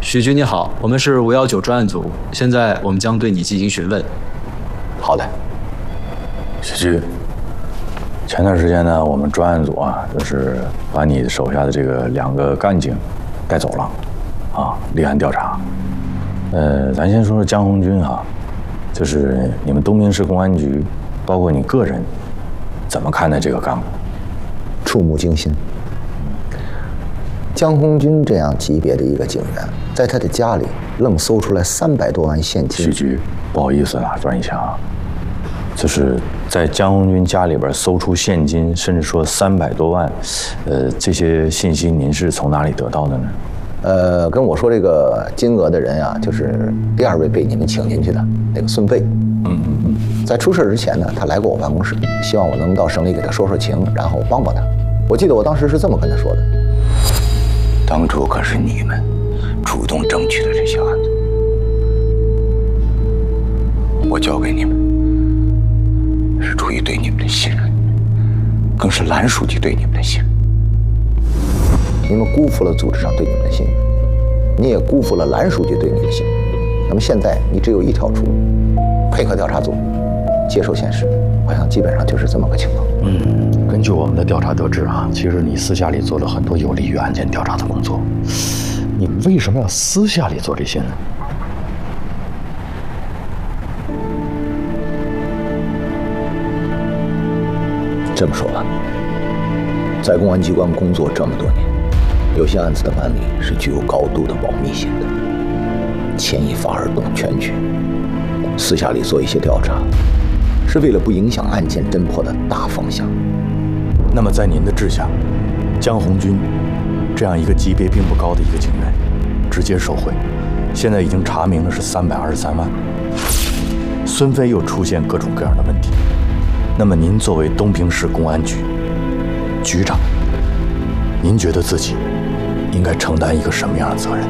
许局你好，我们是519专案组，现在我们将对你进行询问。 好的，许局，前段时间呢，我们专案组啊，就是把你手下的这个2个干警带走了，立案调查。咱先说说江红军啊，就是你们东平市公安局，包括你个人，怎么看待这个干部？ 触目惊心。江红军这样级别的一个警员，在他的家里愣搜出来300多万现金。 许局，不好意思啊，转一下啊，就是在江红军家里边搜出现金，甚至说300多万，这些信息您是从哪里得到的呢？ 跟我说这个金额的人啊，就是第2位被你们请进去的那个孙飞。在出事之前呢，他来过我办公室，希望我能到省里给他说说情，然后帮帮他。我记得我当时是这么跟他说的。 当初可是你们主动争取的这些案子，我交给你们是出于对你们的信任，更是蓝书记对你们的信任。 你们辜负了组织上对你们的信任，你也辜负了蓝书记对你的信任。那么现在你只有一条出路，配合调查组，接受现实。我想基本上就是这么个情况。 根据我们的调查得知啊，其实你私下里做了很多有利于案件调查的工作。你为什么要私下里做这些呢？ 这么说吧，在公安机关工作这么多年，有些案子的办理是具有高度的保密性的，牵一发而动全局。私下里做一些调查，是为了不影响案件侦破的大方向。 那么在您的治下，江红军这样一个级别并不高的一个警员，直接受贿，现在已经查明了是323万。孙飞又出现各种各样的问题。那么您作为东平市公安局局长，您觉得自己应该承担一个什么样的责任？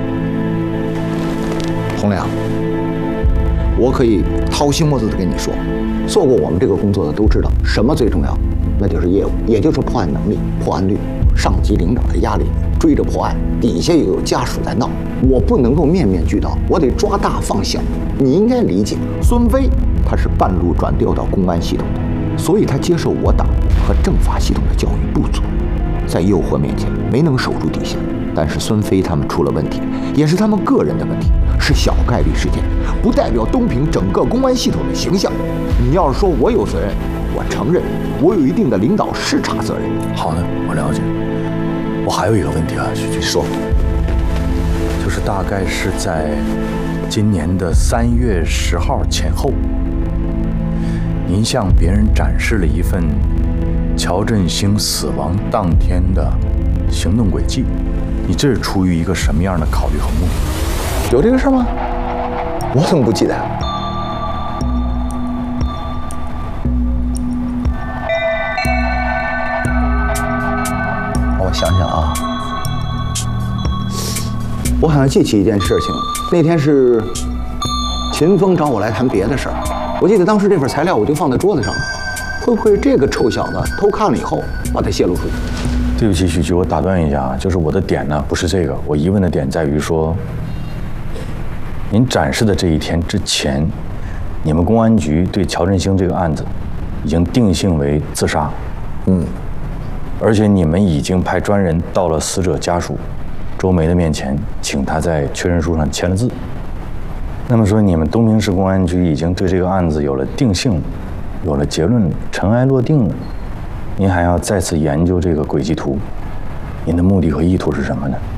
洪亮，我可以掏心窝子的跟你说，做过我们这个工作的都知道，什么最重要，那就是业务，也就是破案能力、破案率。上级领导的压力，追着破案，底下又有家属在闹，我不能够面面俱到，我得抓大放小。你应该理解，孙飞他是半路转调到公安系统的，所以他接受我党和政法系统的教育不足，在诱惑面前没能守住底线。但是孙飞他们出了问题，也是他们个人的问题，是小概率事件，不代表东平整个公安系统的形象。你要是说我有责任，我承认我有一定的领导视察责任。 好的，我了解。我还有一个问题啊，许局说，就是大概是在今年的3月10号前后，您向别人展示了一份乔振兴死亡当天的行动轨迹，你这是出于一个什么样的考虑和目的？ 有这个事吗？我怎么不记得？我想想啊，我好像记起一件事情，那天是秦风找我来谈别的事儿，我记得当时这份材料我就放在桌子上了，会不会这个臭小子偷看了以后把它泄露出去？ 对不起，许局，我打断一下啊，就是我的点呢不是这个，我疑问的点在于说，您展示的这一天之前，你们公安局对乔振兴这个案子已经定性为自杀，而且你们已经派专人到了死者家属周梅的面前，请他在确认书上签了字。那么说，你们东平市公安局已经对这个案子有了定性，有了结论，尘埃落定了，您还要再次研究这个轨迹图，您的目的和意图是什么呢？